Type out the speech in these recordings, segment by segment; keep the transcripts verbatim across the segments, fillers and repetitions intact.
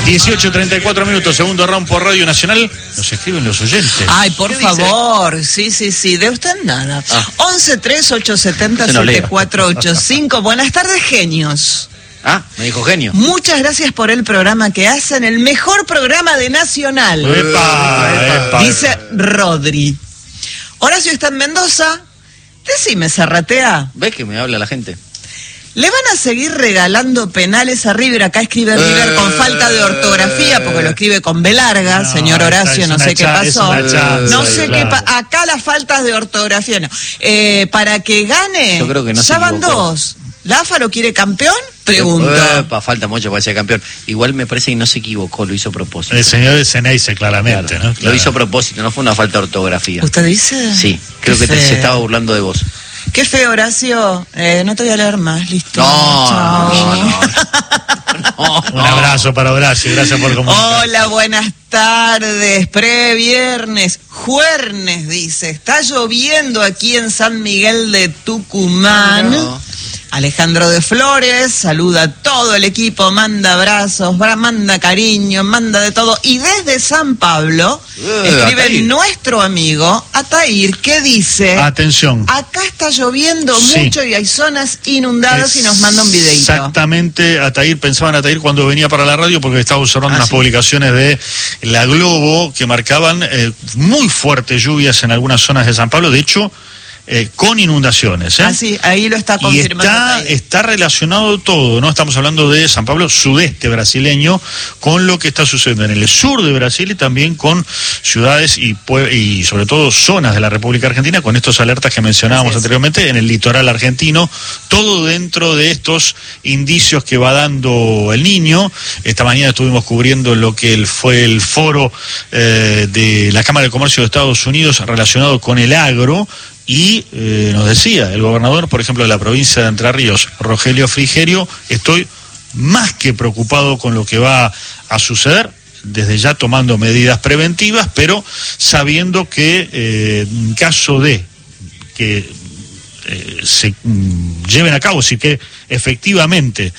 dieciocho treinta y cuatro minutos, segundo round por Radio Nacional. Nos escriben los oyentes. Ay, por favor, dice? sí, sí, sí, de usted nada. Ah. once tres ocho siete cero siete cuatro ocho cinco. Buenas tardes, genios. Ah, me dijo genio. Muchas gracias por el programa que hacen, el mejor programa de Nacional. Epa, epa, dice epa. Rodri. Horacio está en Mendoza. Decime, Zarratea. ¿Ves que me habla la gente? ¿Le van a seguir regalando penales a River? Acá escribe River con falta de ortografía, porque lo escribe con B larga, no, señor Horacio, no sé qué pasó. No sé qué pasó. Acá las faltas de ortografía no. Eh, para que gane, yo creo que no ya van dos. ¿La AFA lo quiere campeón? Pregunto. Epa, falta mucho para ser campeón. Igual me parece que no se equivocó, lo hizo a propósito. El señor Ceneice, claramente, claro, ¿no? Claro. Lo hizo a propósito, no fue una falta de ortografía. ¿Usted dice? Sí, creo que te, se estaba burlando de vos. Qué feo, Horacio. Eh, no te voy a leer más, listo. No, Chao. no, no. no, no. Un abrazo para Horacio, gracias por comunicar. Hola, buenas tardes. Previernes, juernes, dice. Está lloviendo aquí en San Miguel de Tucumán. No. Alejandro de Flores saluda a todo el equipo, manda abrazos, manda cariño, manda de todo. Y desde San Pablo uh, escribe Atair. Nuestro amigo Atair, que dice: atención, acá está lloviendo sí. mucho y hay zonas inundadas, es, y nos manda un videito. Exactamente, Atair, pensaba en Atair cuando venía para la radio, porque estaba observando ah, unas sí. publicaciones de La Globo que marcaban eh, muy fuertes lluvias en algunas zonas de San Pablo. De hecho, Eh, con inundaciones. ¿eh? Ah, sí, ahí lo está confirmando. Y está, está relacionado todo, ¿no? Estamos hablando de San Pablo, sudeste brasileño, con lo que está sucediendo en el sur de Brasil y también con ciudades y, y sobre todo zonas de la República Argentina, con estos alertas que mencionábamos sí, anteriormente, sí. en el litoral argentino, todo dentro de estos indicios que va dando el Niño. Esta mañana estuvimos cubriendo lo que fue el foro eh, de la Cámara de Comercio de Estados Unidos relacionado con el agro. Y eh, nos decía el gobernador, por ejemplo, de la provincia de Entre Ríos, Rogelio Frigerio: estoy más que preocupado con lo que va a suceder, desde ya tomando medidas preventivas, pero sabiendo que eh, en caso de que eh, se mm, lleven a cabo, si que efectivamente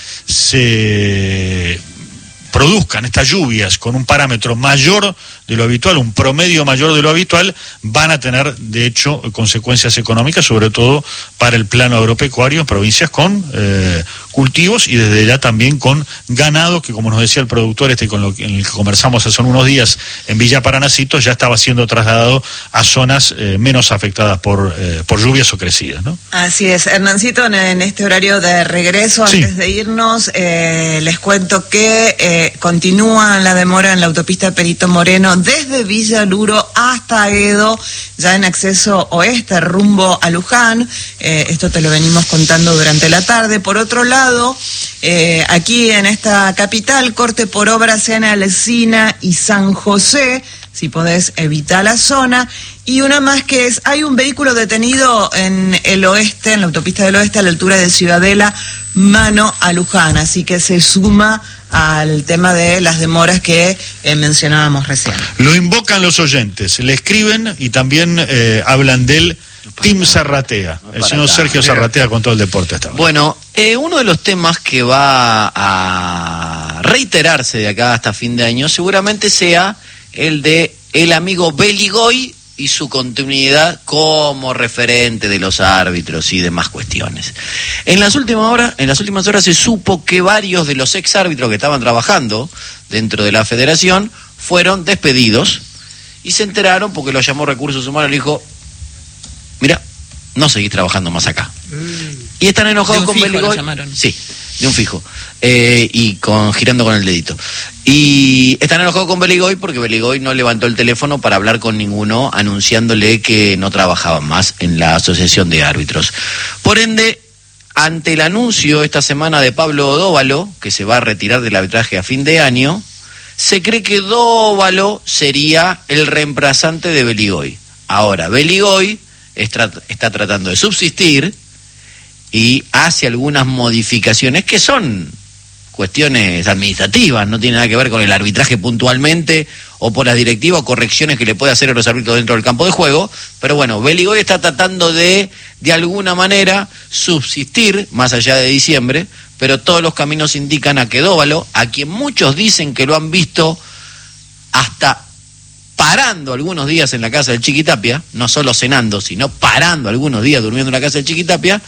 se produzcan estas lluvias con un parámetro mayor de lo habitual, un promedio mayor de lo habitual, van a tener, de hecho, consecuencias económicas, sobre todo para el plano agropecuario, en provincias con eh, cultivos y desde ya también con ganado, que como nos decía el productor este con lo que, en el que conversamos hace unos días en Villa Paranacito, ya estaba siendo trasladado a zonas eh, menos afectadas por, eh, por lluvias o crecidas, ¿no? Así es. Hernancito, en, en este horario de regreso, antes sí. de irnos, eh, les cuento que eh, continúa la demora en la autopista Perito Moreno desde Villa Luro hasta Edo, ya en acceso oeste, rumbo a Luján. Eh, esto te lo venimos contando durante la tarde. Por otro lado, eh, aquí en esta capital, corte por obras en Alsina y San José, si podés evitar la zona. Y una más que es, hay un vehículo detenido en el oeste, en la autopista del oeste, a la altura de Ciudadela, mano a Luján, así que se suma al tema de las demoras que eh, mencionábamos recién. Lo invocan los oyentes, le escriben y también eh, hablan del Team Zarratea, el señor Sergio Zarratea con todo el deporte. Hasta bueno, eh, uno de los temas que va a reiterarse de acá hasta fin de año seguramente sea el de el amigo Beligoy y su continuidad como referente de los árbitros y demás cuestiones. En las últimas horas, en las últimas horas se supo que varios de los ex árbitros que estaban trabajando dentro de la federación fueron despedidos y se enteraron porque lo llamó Recursos Humanos y le dijo: mira, no seguís trabajando más acá. Mm. Y están enojados con Beligoy. Sí, de un fijo. Eh, y con girando con el dedito. Y están enojados con Beligoy porque Beligoy no levantó el teléfono para hablar con ninguno, anunciándole que no trabajaban más en la Asociación de Árbitros. Por ende, ante el anuncio esta semana de Pablo Dóvalo, que se va a retirar del arbitraje a fin de año, se cree que Dóvalo sería el reemplazante de Beligoy. Ahora, Beligoy está, está tratando de subsistir y hace algunas modificaciones que son cuestiones administrativas, no tiene nada que ver con el arbitraje puntualmente o por las directivas o correcciones que le puede hacer a los árbitros dentro del campo de juego, pero bueno, Beligoy está tratando de, de alguna manera, subsistir, más allá de diciembre, pero todos los caminos indican a que Dóvalo, a quien muchos dicen que lo han visto hasta parando algunos días en la casa del Chiquitapia, no solo cenando, sino parando algunos días durmiendo en la casa del Chiquitapia,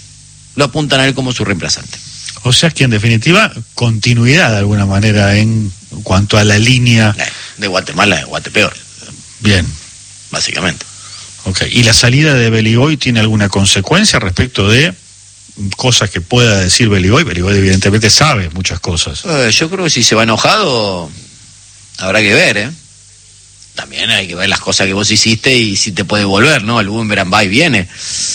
lo apuntan a él como su reemplazante. O sea que en definitiva, continuidad de alguna manera en cuanto a la línea... De Guatemala, de Guatepeor. Bien. Básicamente. Ok, ¿y la salida de Beligoy tiene alguna consecuencia respecto de cosas que pueda decir Beligoy? Beligoy evidentemente sabe muchas cosas. Eh, yo creo que si se va enojado, habrá que ver, ¿eh? También hay que ver las cosas que vos hiciste y si te puede volver, ¿no? El boomerang va y viene.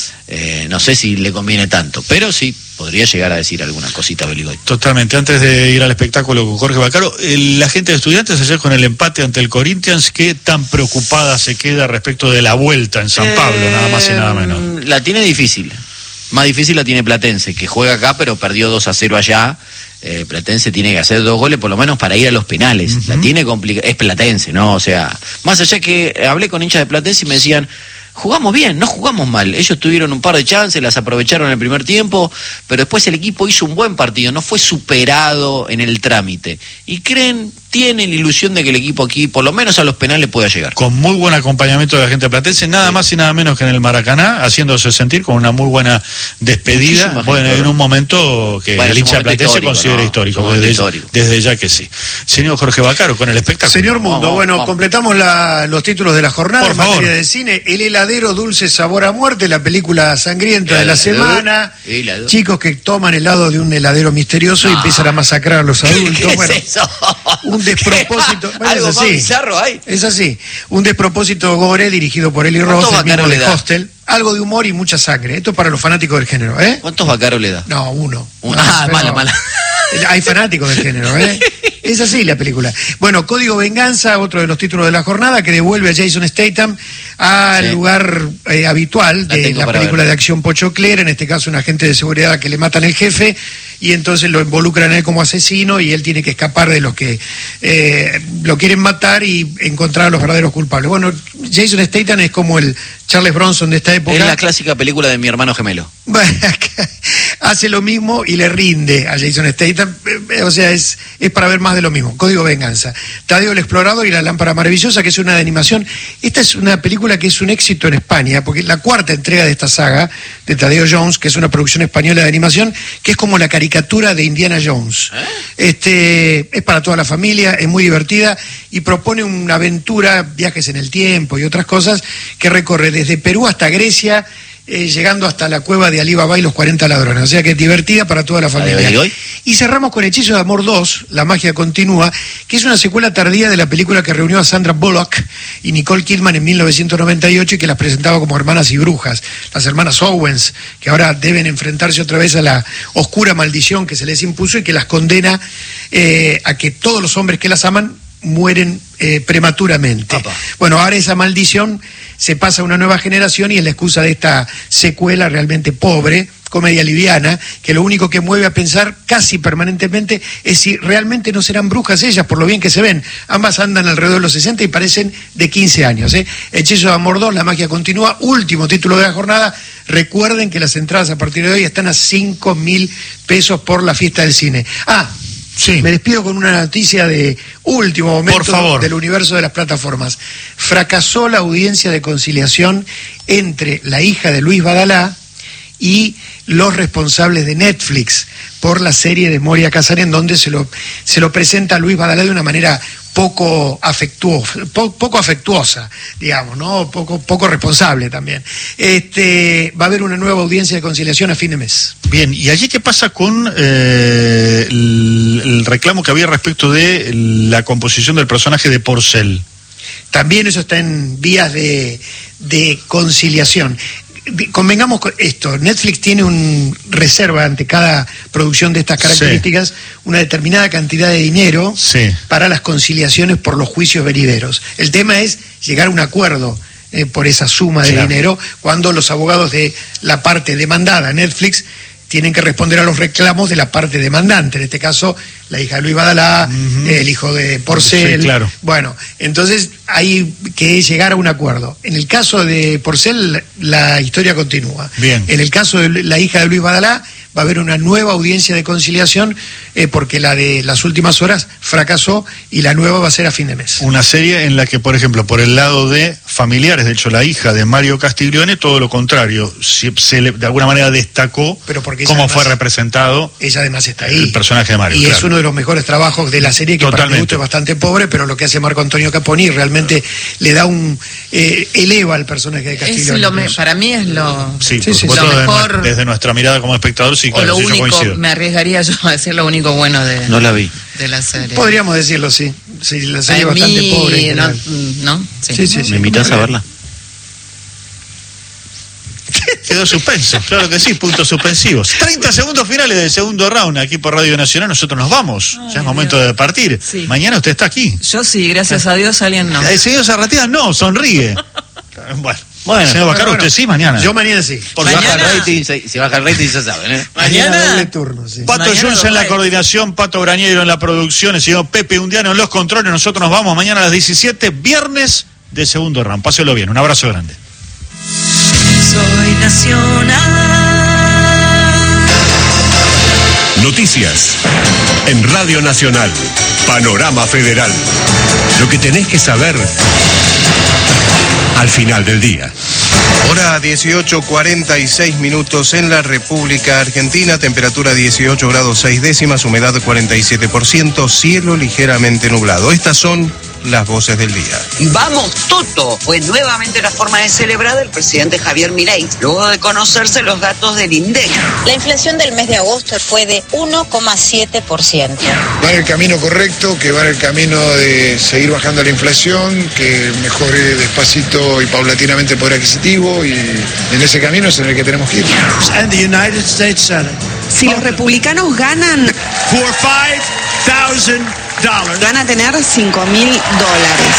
Eh, no sé si le conviene tanto, pero sí podría llegar a decir alguna cosita Beligoy. Totalmente. Antes de ir al espectáculo con Jorge Vaccaro, el, la gente de Estudiantes ayer con el empate ante el Corinthians, ¿qué tan preocupada se queda respecto de la vuelta en San Pablo, eh, nada más y nada menos? La tiene difícil. Más difícil la tiene Platense, que juega acá pero perdió dos a cero allá. Eh, Platense tiene que hacer dos goles por lo menos para ir a los penales. Uh-huh. La tiene complicada. Es Platense, ¿no? O sea, más allá que hablé con hinchas de Platense y me decían, jugamos bien, no jugamos mal. Ellos tuvieron un par de chances, las aprovecharon en el primer tiempo, pero después el equipo hizo un buen partido, no fue superado en el trámite. Y creen, tienen la ilusión de que el equipo aquí, por lo menos a los penales, pueda llegar. Con muy buen acompañamiento de la gente de Platense, nada sí. más y nada menos que en el Maracaná, haciéndose sentir con una muy buena despedida, bueno, en un momento que bueno, el hincha de Platense histórico, considera ¿no? histórico, desde, histórico, desde ya que sí. Señor Jorge Vaccaro, con el espectáculo. Señor Mundo, vamos, bueno, vamos. completamos la, los títulos de la jornada por en favor. materia de cine. El heladero dulce sabor a muerte, la película sangrienta de la semana. Helado. Chicos que toman helado de un heladero misterioso no. y empiezan a masacrar a los adultos. ¿Qué bueno, es eso? Un despropósito. Bueno, ¿Algo es más así. bizarro hay? Es así. Un despropósito gore dirigido por Eli Roth, el mismo de Hostel. Algo de humor y mucha sangre. Esto es para los fanáticos del género, ¿eh? ¿Cuántos Vaccaro le da? No, uno. uno. Ah, pero mala, mala. Hay fanáticos del género, ¿eh? Es así la película. Bueno, Código Venganza, otro de los títulos de la jornada, que devuelve a Jason Statham al sí. lugar eh, habitual de la, la película ver. de acción pochoclera, en este caso un agente de seguridad que le matan el jefe, y entonces lo involucran a él como asesino, y él tiene que escapar de los que eh, lo quieren matar y encontrar a los verdaderos culpables. Bueno, Jason Statham es como el Charles Bronson de esta época. Es la clásica película de Mi hermano gemelo. Hace lo mismo y le rinde a Jason Statham, o sea, es, es para ver más de lo mismo. Código Venganza. Tadeo el Explorador y la Lámpara Maravillosa, que es una de animación. Esta es una película que es un éxito en España, porque es la cuarta entrega de esta saga de Tadeo Jones, que es una producción española de animación, que es como la caricatura de Indiana Jones. ¿Eh? Este, es para toda la familia, es muy divertida y propone una aventura, viajes en el tiempo y otras cosas, que recorre desde Perú hasta Grecia, Eh, llegando hasta la cueva de Alí Baba y los cuarenta ladrones, o sea que es divertida para toda la familia. Y cerramos con Hechizo de Amor dos, La magia continúa, que es una secuela tardía de la película que reunió a Sandra Bullock y Nicole Kidman en mil novecientos noventa y ocho y que las presentaba como hermanas y brujas, las hermanas Owens, que ahora deben enfrentarse otra vez a la oscura maldición que se les impuso y que las condena eh, a que todos los hombres que las aman mueren eh, prematuramente. Apa. Bueno, ahora esa maldición se pasa a una nueva generación y es la excusa de esta secuela realmente pobre, comedia liviana, que lo único que mueve a pensar casi permanentemente es si realmente no serán brujas ellas, por lo bien que se ven. Ambas andan alrededor de los sesenta y parecen de quince años. ¿eh? Hechizo de Amor dos, La magia continúa, último título de la jornada. Recuerden que las entradas a partir de hoy están a cinco mil pesos por la fiesta del cine. Ah, sí. Me despido con una noticia de último momento del universo de las plataformas. Fracasó la audiencia de conciliación entre la hija de Luis Badalá y los responsables de Netflix por la serie de Moria Kazan, en donde se lo, se lo presenta a Luis Badalá de una manera poco afectuosa, po, poco afectuosa, digamos, ¿no? Poco, poco responsable también. Este, va a haber una nueva audiencia de conciliación a fin de mes. Bien, ¿y allí qué pasa con eh, el, el reclamo que había respecto de la composición del personaje de Porcel? También eso está en vías de, de conciliación. Convengamos con esto, Netflix tiene un reserva ante cada producción de estas características, sí. una determinada cantidad de dinero sí. para las conciliaciones por los juicios venideros. El tema es llegar a un acuerdo eh, por esa suma de claro. dinero, cuando los abogados de la parte demandada, Netflix, tienen que responder a los reclamos de la parte demandante, en este caso la hija de Luis Badalá, uh-huh. el hijo de Porcel. Sí, claro. Bueno, entonces hay que llegar a un acuerdo. En el caso de Porcel, la historia continúa. Bien. En el caso de la hija de Luis Badalá, va a haber una nueva audiencia de conciliación eh, porque la de las últimas horas fracasó y la nueva va a ser a fin de mes. Una serie en la que, por ejemplo, por el lado de familiares, de hecho la hija de Mario Castiglione, todo lo contrario, se, se le, de alguna manera destacó Pero porque cómo además, fue representado ella además está ahí. el personaje de Mario. Y claro. es uno de los mejores trabajos de la serie, que Totalmente. para mi gusto es bastante pobre, pero lo que hace Marco Antonio Caponi realmente le da un... Eh, eleva al personaje de Castiglione. Es lo me, para mí es lo, Sí, Sí, por sí, supuesto, lo desde, mejor, desde nuestra mirada como espectador, sí, o claro, lo sí, yo único, coincido. me arriesgaría yo a decir lo único bueno de, No la vi. de la serie. Podríamos decirlo, sí. Sí, la serie es A bastante mí, pobre. en no, general. ¿no? Sí, sí, sí. ¿Me invitas a verla? Quedó suspenso, claro que sí, puntos suspensivos. treinta segundos finales del segundo round aquí por Radio Nacional, nosotros nos vamos, Ay, ya es momento Dios. de partir. Sí. Mañana usted está aquí. Yo sí, gracias a Dios, alguien no. El señor Zarratea no, sonríe. Bueno, Bueno, señor Bacaro, bueno, usted sí mañana. Yo mañana sí. Por si baja el Mañana- rating, si, si baja el rating ya saben, ¿eh? Mañana- doble turno, sí. Pato Mañana Junce en la lo coordinación, Pato Brañero en la producción, el señor Pepe Undiano en los controles. Nosotros nos vamos mañana a las diecisiete, viernes de segundo round. Páselo bien, un abrazo grande. Soy nacional. Noticias en Radio Nacional. Panorama Federal. Lo que tenés que saber al final del día. Hora dieciocho cuarenta y seis minutos en la República Argentina, temperatura dieciocho grados seis décimas, humedad cuarenta y siete por ciento, cielo ligeramente nublado. Estas son las voces del día. Vamos Toto, fue nuevamente la forma de celebrar del presidente Javier Milei, luego de conocerse los datos del INDEC. La inflación del mes de agosto fue de uno coma siete por ciento. Va en el camino correcto, que va en el camino de seguir bajando la inflación, que mejore despacito y paulatinamente el poder adquisitivo, y en ese camino es en el que tenemos que ir. Si los republicanos ganan, van a tener cinco mil dólares.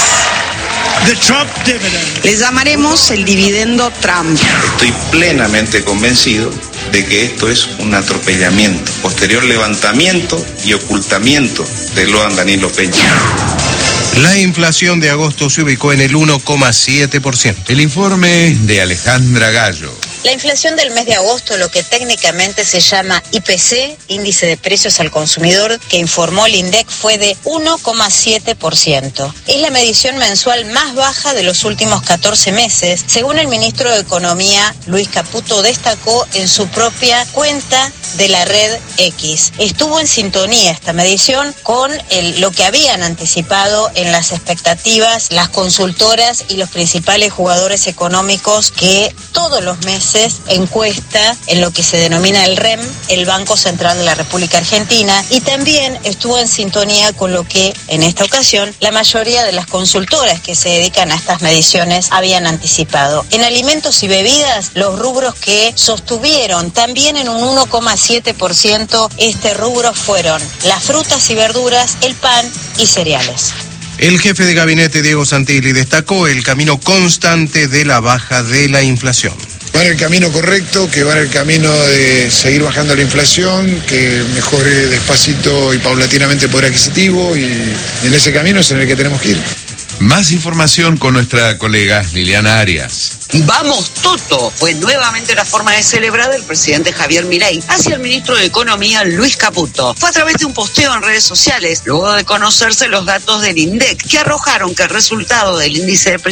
Le llamaremos el dividendo Trump. Estoy plenamente convencido de que esto es un atropellamiento, posterior levantamiento y ocultamiento de Loan Danilo Peña. La inflación de agosto se ubicó en el uno coma siete por ciento. El informe de Alejandra Gallo. La inflación del mes de agosto, lo que técnicamente se llama I P C, Índice de Precios al Consumidor, que informó el INDEC, fue de uno coma siete por ciento. Es la medición mensual más baja de los últimos catorce meses, según el ministro de Economía, Luis Caputo, destacó en su propia cuenta de la red X. Estuvo en sintonía esta medición con el, lo que habían anticipado en las expectativas las consultoras y los principales jugadores económicos que todos los meses encuesta en lo que se denomina el R E M, el Banco Central de la República Argentina, y también estuvo en sintonía con lo que en esta ocasión la mayoría de las consultoras que se dedican a estas mediciones habían anticipado. En alimentos y bebidas, los rubros que sostuvieron también en un uno coma siete por ciento este rubro fueron las frutas y verduras, el pan y cereales. El jefe de gabinete, Diego Santilli, destacó el camino constante de la baja de la inflación. Va en el camino correcto, que va en el camino de seguir bajando la inflación, que mejore despacito y paulatinamente el poder adquisitivo, y en ese camino es en el que tenemos que ir. Más información con nuestra colega Liliana Arias. Vamos Toto, fue nuevamente la forma de celebrar del presidente Javier Milei hacia el ministro de Economía, Luis Caputo. Fue a través de un posteo en redes sociales, luego de conocerse los datos del INDEC, que arrojaron que el resultado del índice de